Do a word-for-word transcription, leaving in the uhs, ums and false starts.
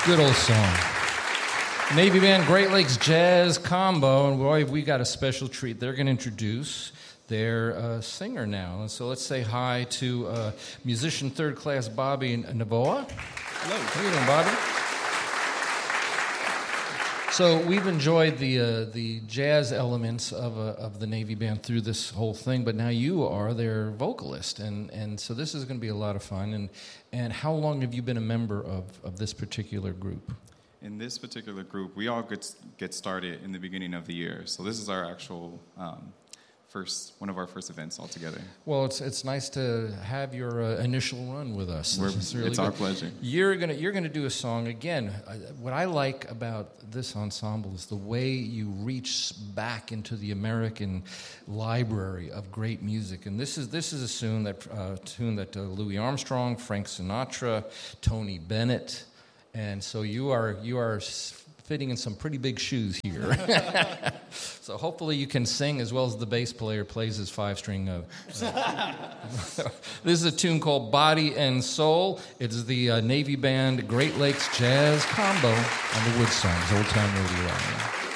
Good old song. Navy Band Great Lakes Jazz Combo, and boy, we got a special treat. They're going to introduce their uh, singer now. And so let's say hi to uh, musician third class Bobby Navoa. Hello. How you doing, Bobby? So we've enjoyed the uh, the jazz elements of uh, of the Navy Band through this whole thing, but now you are their vocalist, and, and so this is going to be a lot of fun. And and how long have you been a member of, of this particular group? In this particular group, we all get get started in the beginning of the year, so this is our actual um, first one of our first events all together. Well, it's it's nice to have your uh, initial run with us. We're, It's, really it's our pleasure. You're gonna you're gonna do a song again. Uh, what I like about this ensemble is the way you reach back into the American library of great music. And this is this is a tune that uh, tune that uh, Louis Armstrong, Frank Sinatra, Tony Bennett, and so you are you are. fitting in some pretty big shoes here. So hopefully you can sing as well as the bass player plays his five-string. Uh, this is a tune called Body and Soul. It's the uh, Navy Band Great Lakes Jazz Combo on the Wood Songs, Old Time Radio.